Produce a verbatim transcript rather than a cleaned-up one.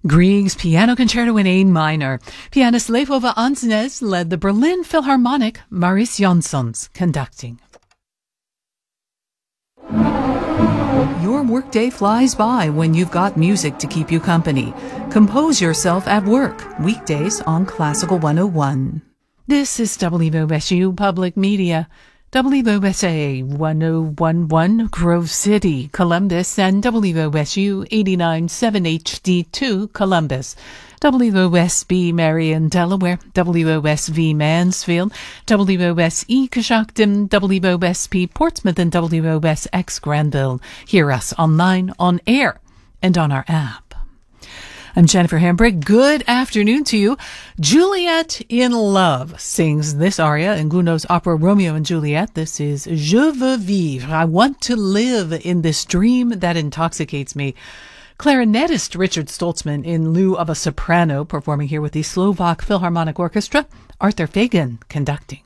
Grieg's Piano Concerto in A minor. Pianist Leifova Ansnes led the Berlin Philharmonic, Mariss Jansons conducting. Your workday flies by when you've got music to keep you company. Compose yourself at work, weekdays on Classical one oh one. This is W O S U Public Media. W O S A one oh one point one Grove City, Columbus, and W O S U eighty-nine point seven H D two Columbus, W O S B Marion, Delaware, W O S V Mansfield, W O S E Coshocton, W O S P Portsmouth, and W O S X Granville. Hear us online, on air, and on our app. I'm Jennifer Hambrick. Good afternoon to you. Juliet in Love sings this aria in Gounod's opera Romeo and Juliet. This is Je veux vivre. I want to live in this dream that intoxicates me. Clarinetist Richard Stoltzman in lieu of a soprano, performing here with the Slovak Philharmonic Orchestra. Arthur Fagan conducting.